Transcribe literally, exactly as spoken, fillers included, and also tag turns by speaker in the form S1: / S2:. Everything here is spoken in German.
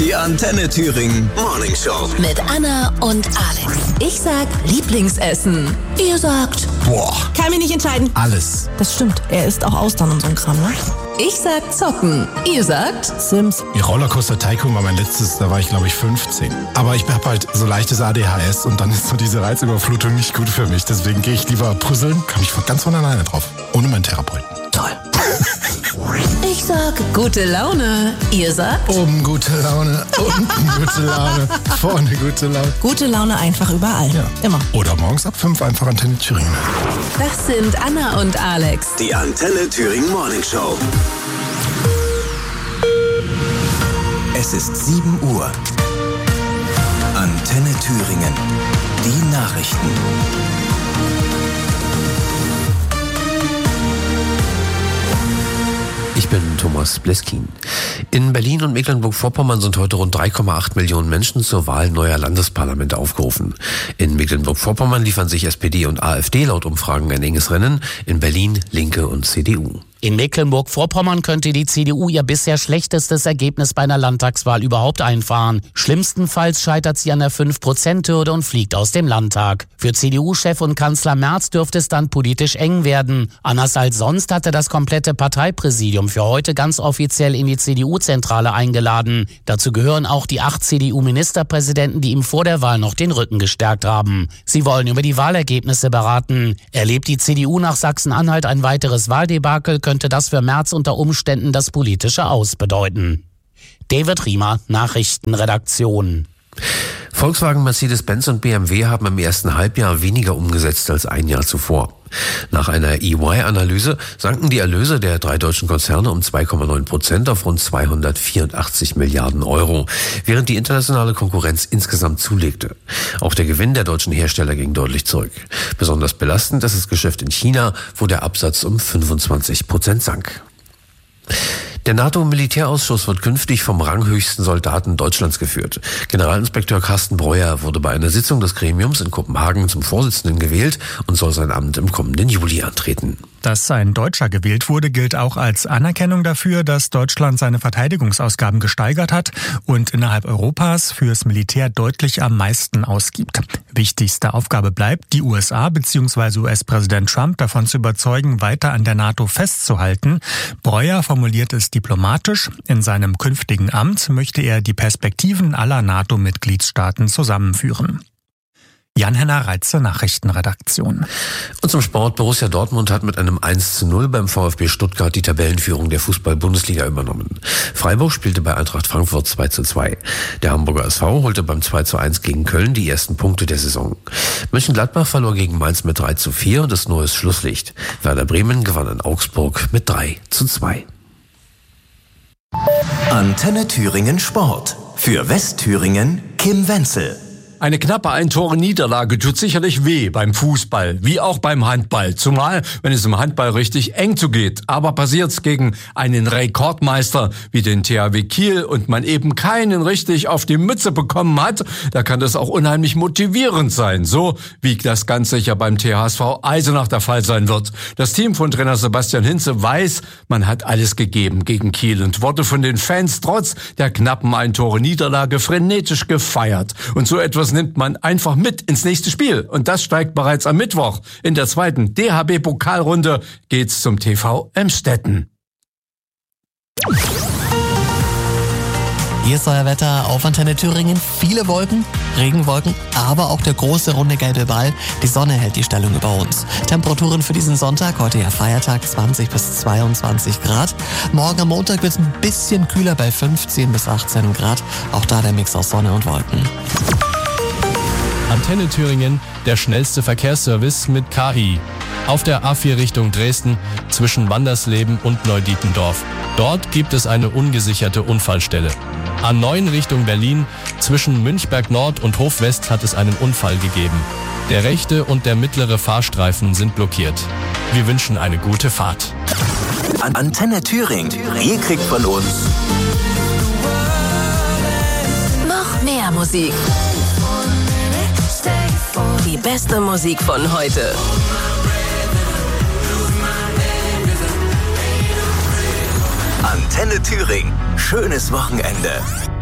S1: Die Antenne Thüringen Morning Show.
S2: Mit Anna und Alex. Ich sag Lieblingsessen. Ihr sagt...
S3: Boah.
S2: Kann mich nicht entscheiden.
S3: Alles.
S4: Das stimmt. Er isst auch Austern und so ein Kram, ne?
S2: Ich sag Zocken. Ihr sagt...
S4: Sims.
S3: Die Rollercoaster Tycoon war mein letztes, da war ich glaube ich fünfzehn. Aber ich habe halt so leichtes A D H S und dann ist so diese Reizüberflutung nicht gut für mich. Deswegen gehe ich lieber puzzeln, komme ich ganz von alleine drauf. Ohne meinen Therapeuten.
S4: Toll.
S2: Ich sag gute Laune. Ihr sagt...
S3: Oben gute Laune, unten gute Laune, vorne gute Laune.
S4: Gute Laune einfach überall.
S3: Ja.
S4: Immer.
S3: Oder morgens ab fünf einfach Antenne Thüringen.
S2: Das sind Anna und Alex.
S1: Die Antenne Thüringen Morning Show. Es ist sieben Uhr. Antenne Thüringen. Die Nachrichten.
S5: Ich bin Thomas Bleskin. In Berlin und Mecklenburg-Vorpommern sind heute rund drei Komma acht Millionen Menschen zur Wahl neuer Landesparlamente aufgerufen. In Mecklenburg-Vorpommern liefern sich S P D und AfD laut Umfragen ein enges Rennen, in Berlin Linke und C D U.
S6: In Mecklenburg-Vorpommern könnte die C D U ihr bisher schlechtestes Ergebnis bei einer Landtagswahl überhaupt einfahren. Schlimmstenfalls scheitert sie an der fünf Prozent Hürde und fliegt aus dem Landtag. Für C D U-Chef und Kanzler Merz dürfte es dann politisch eng werden. Anders als sonst hatte das komplette Parteipräsidium für heute ganz offiziell in die C D U-Zentrale eingeladen. Dazu gehören auch die acht C D U-Ministerpräsidenten, die ihm vor der Wahl noch den Rücken gestärkt haben. Sie wollen über die Wahlergebnisse beraten. Erlebt die C D U nach Sachsen-Anhalt ein weiteres Wahldebakel, könnte das für Merz unter Umständen das politische Aus bedeuten. David Riemer, Nachrichtenredaktion.
S5: Volkswagen, Mercedes-Benz und B M W haben im ersten Halbjahr weniger umgesetzt als ein Jahr zuvor. Nach einer E Y-Analyse sanken die Erlöse der drei deutschen Konzerne um zwei Komma neun Prozent auf rund zweihundertvierundachtzig Milliarden Euro, während die internationale Konkurrenz insgesamt zulegte. Auch der Gewinn der deutschen Hersteller ging deutlich zurück. Besonders belastend ist das Geschäft in China, wo der Absatz um fünfundzwanzig Prozent sank. Der NATO-Militärausschuss wird künftig vom ranghöchsten Soldaten Deutschlands geführt. Generalinspekteur Carsten Breuer wurde bei einer Sitzung des Gremiums in Kopenhagen zum Vorsitzenden gewählt und soll sein Amt im kommenden Juli antreten.
S7: Dass ein Deutscher gewählt wurde, gilt auch als Anerkennung dafür, dass Deutschland seine Verteidigungsausgaben gesteigert hat und innerhalb Europas fürs Militär deutlich am meisten ausgibt. Wichtigste Aufgabe bleibt, die U S A bzw. U S-Präsident Trump davon zu überzeugen, weiter an der NATO festzuhalten. Breuer formuliert es diplomatisch. In seinem künftigen Amt möchte er die Perspektiven aller NATO-Mitgliedstaaten zusammenführen. Jan-Henner Reitze, Nachrichtenredaktion.
S5: Und zum Sport. Borussia Dortmund hat mit einem eins zu null beim VfB Stuttgart die Tabellenführung der Fußball-Bundesliga übernommen. Freiburg spielte bei Eintracht Frankfurt zwei zu zwei. Der Hamburger S V holte beim zwei zu eins gegen Köln die ersten Punkte der Saison. Mönchengladbach verlor gegen Mainz mit drei zu vier und ist neues Schlusslicht. Werder Bremen gewann in Augsburg mit drei zu zwei.
S1: Antenne Thüringen Sport. Für Westthüringen Kim Wenzel.
S8: Eine knappe Ein-Tore-Niederlage tut sicherlich weh beim Fußball, wie auch beim Handball. Zumal, wenn es im Handball richtig eng zugeht. Aber passiert's gegen einen Rekordmeister wie den T H W Kiel und man eben keinen richtig auf die Mütze bekommen hat, da kann das auch unheimlich motivierend sein. So wie das ganz sicher beim T H S V Eisenach der Fall sein wird. Das Team von Trainer Sebastian Hinze weiß, man hat alles gegeben gegen Kiel und wurde von den Fans trotz der knappen Ein-Tore-Niederlage frenetisch gefeiert. Und so etwas nimmt man einfach mit ins nächste Spiel. Und das steigt bereits am Mittwoch. In der zweiten D H B-Pokalrunde geht's zum T V Emstetten.
S9: Hier ist euer Wetter auf Antenne Thüringen. Viele Wolken, Regenwolken, aber auch der große runde gelbe Ball. Die Sonne hält die Stellung über uns. Temperaturen für diesen Sonntag, heute ja Feiertag, zwanzig bis zweiundzwanzig Grad. Morgen am Montag wird es ein bisschen kühler bei fünfzehn bis achtzehn Grad. Auch da der Mix aus Sonne und Wolken.
S10: Antenne Thüringen, der schnellste Verkehrsservice mit K I. Auf der A vier Richtung Dresden zwischen Wandersleben und Neudietendorf. Dort gibt es eine ungesicherte Unfallstelle. A neun Richtung Berlin zwischen Münchberg Nord und Hof West hat es einen Unfall gegeben. Der rechte und der mittlere Fahrstreifen sind blockiert. Wir wünschen eine gute Fahrt.
S1: Antenne Thüringen. Ihr kriegt von uns
S2: noch mehr Musik. Die beste Musik von heute.
S1: Antenne Thüringen. Schönes Wochenende.